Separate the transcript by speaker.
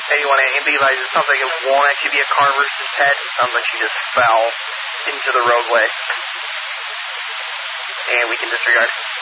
Speaker 1: Anyone analyze it sounds like it won't actually be a car versus pet. It sounds like she just fell into the roadway. And we can disregard.